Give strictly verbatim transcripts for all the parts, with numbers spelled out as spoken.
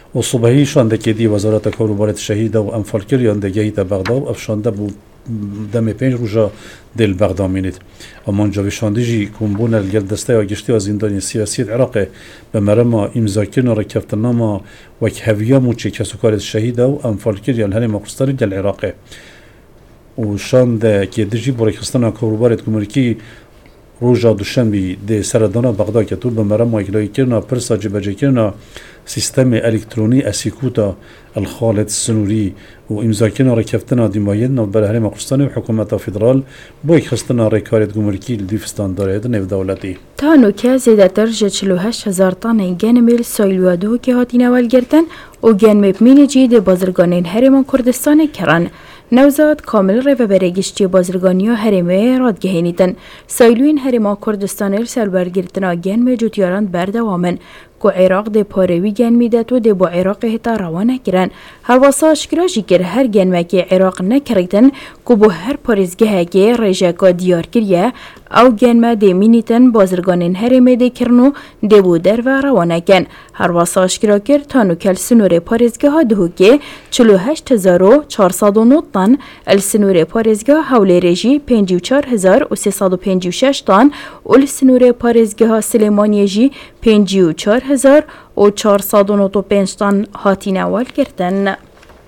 و صبحی شانده دی وزارت کاروبارت شهید و انفالکریان دگهی تا بغداد و افشانده بو دم پنج روزا دل بغداد مینید. اما جاوی شاندیجی کمبون الگل دسته آگشتی از زندانی سیاسی عراق به مرما امضا کردن را کفتنامه و کهویا موچه کسوکارت شهید و انفالکریان هر مقصدی دل عراق و شانده که دیجی برای خستان کاروبارت گمرکی روزا دوشنبی ده سردانا بغداد که تو به مرم اجرایی کردن پرسا جبجه کردن سیستم الکترونی اسیکوتا الخالد سنوری و امضا کردن رکفتن دیماید نو برهره مقصدان و حکومت فدرال با خستن رکارت گمرکی لیفستان دارد نو دولتی. تا نوکه زیده تر چهل و هشت هزار تن گنمیل سایلوادو که هاتی نوال گرتن و گنمپ مینجی ده بازرگانین هرمان کردستان کرن. نوزاد کامل رو و برگشتی بازرگانی ها هرمه رادگهینیدن. سایلوین هرما کردستان سر برگرتن آگن می جوتیاران بردوامن که عراق ده پاروی گن میداد و ده با عراق هتا روانه کرن. هرواسا اشکراشی کر هر گن مکی عراق نکردن که با هر پارزگه هگه رجاکا دیار کریه او گن ما ده مینیتن بازرگانین هرمه ده کرنو ده بودر و روانه کن. هرواسا اشکرا کر تانو کل سنور پارزگه ها دهو که چهل و هشت هزار و چهارصد و نه تن السنور پارزگه حول رژی پنجاه و چهار هزار و سیصد و پنجاه و شش تن و السنور پارزگه ها سلیمانی جی پنجاه و چهار هزار و چهارصد و نود و پنج تن هاتی نوال کردن.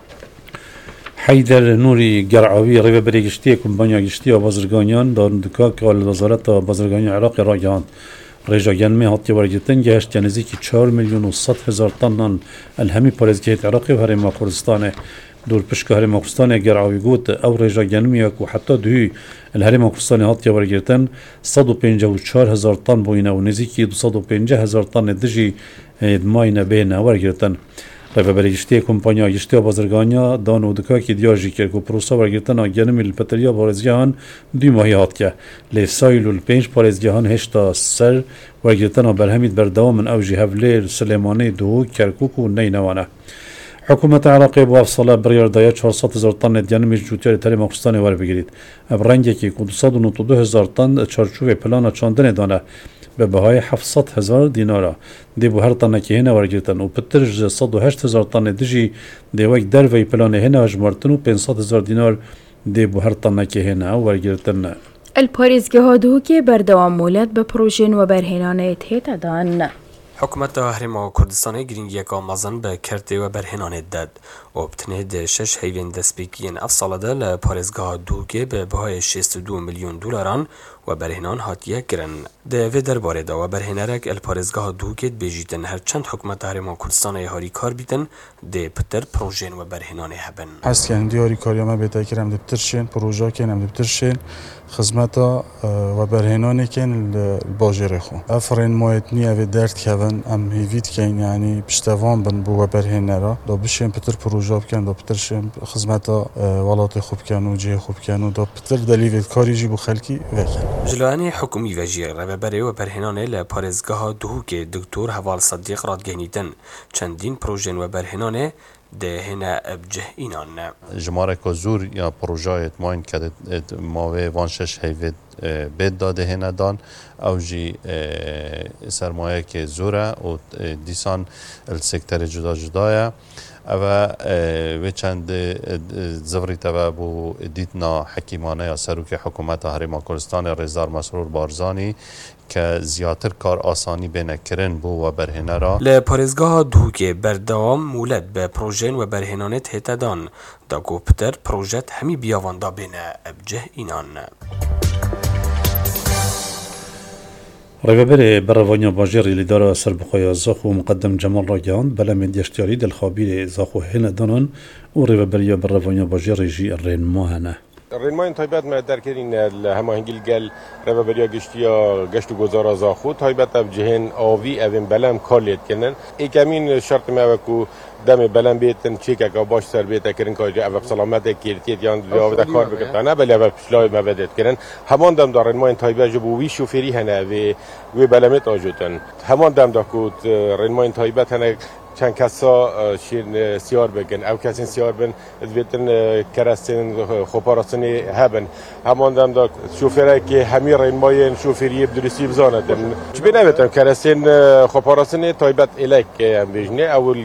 حیدر نوری گرعاوی ریو برگشتی کمپانیا گشتی و بازرگانیان دارن دکا که وزارت بازرگانی عراق را گهاند. رجا گنمی هاتی ورگتن گهشت جنزی که چهار میلیون و صد هزار تنان الهمی پارزگهت عراقی و هرما کردستانه. دور پشک هرما کردستان گرعاوی گوت او رجا گنمی و حتی دوی الهرما کردستان هاتی ورگتن صد و پنجاه و چهار هزار تن بوینه و نزیکی دویست و پنجاه هزار تن دجی دماینه بینه ورگتن. رفع برگشتی کمپانیا گشتی و بازرگانیا دان و دکا که دیاجی کرد که پروسا ورگتن آگنمی الپتریا پارزگاهان دوی ماهی هات که لیسایل و الپنج پارزگاهان هشتا سر ورگتن برهمید بردوام من اوجی هفلیر سلیمانی دو کرکوک و نینوانه. حکومت عراقی با افصال بریار دایا چهارصد هزار تن دیانمی جوتیار تری مقصدانی ور بگیرید. ابرنگی که دویست و نود و دو هزار تن چارچوب پلان چاندن دانه به بهای هفتصد هزار دینارا دی بو هر تنه که هنه ورگرتن و پترج صد و هشت هزار تن دیجی دی وک در وی پلان هنه اجمارتن و پانصد هزار دینار دی بو هر تنه که هنه ورگرتن. الپارزگه ها دو که بردوام مولد به پروژن و برهنانه اتهیت دان. حکومت هرما کردستان گرینگی که مازن به کرده و برهنانه داد و بتنه ده شش هیوین دسپیکین افصال ده لپارزگاه دو که به بهای شصت و دو میلیون دلاران و برهنان هاتیه کرن. ده و درباره ده و برهنرک الپارزگاه دو که بیجیدن هر چند حکومت هرما کردستان هاری کار بیدن ده پتر پروژن و برهنانه هبن. هست که هاری کاری ما بیتا کرم ده پترشن پروژه کنم ده پترشن خدمتا و برهنانه کن الباجر خو. افرین مایتنی او درد کهون ام هیوید کن یعنی پشتوان بن بو برهنرا دو بشین پتر پروژه بکن دو پترشن خدمتا ولات خوب کن و جه خوب کن و دو پتر دلیوید کاری جی بو خلکی وکن. جلوانی حکومی وجیر رو بره و برهنانه لپارزگاه دو که دکتر حوال صدیق رادگهنیدن چندین پروژن و برهنانه ده هنا ابجه اینان. جماره که زور یا پروژه ماین که ماوی وانشش هیوید بید داده هنا دان او جی سرمایه که زوره و دیسان السکتر جدا جدایه و و چند زوری تبع بو دیتنا حکیمانه یا سروک حکومت هرما کردستان رضا مسرور بارزانی که زیاتر کار آسانی بینه کرن بو و برهنه را لپارزگاه دو که بردوام مولد به پروژن و برهنانه تهیت دان دا گوپتر پروژت همی بیاواندا بینه ابجه اینان. رهبر برروانیا باجری لیدار سربخوی زاخو مقدم جمال راگان بلا من دیشتیاری دل خابیر زاخو هنه دانان و رهبری برروانیا باجری جی رین ماهنه. رینمان تایبت ما در کردین هماهنگی گل رهبری گشتیا گشت و گذار زاخو تایبت اب جهن آوی اوین بلم کالیت کنن ایکمین شرط ما وکو دم بلند بیتن چیکه که باش سر بیت کردن که اوه سلامت کیرتیت یا جواب کار بکردن بله اوه پشلای مبادت کردن همان دم دارن ما این تایبه جو وی شوفری هنه و و بلمت آجودن همان دم دکود رن ما این تایبه هنه چند کسا شیر سیار بگن او کسی سیار بن دویتن کرستن خوپارستنی هبن همان دم دا شوفره که همین رنمای شوفری بدرسی بزاندن چه بینه کرستن خوپارستنی تایبت الک هم بیجنه اول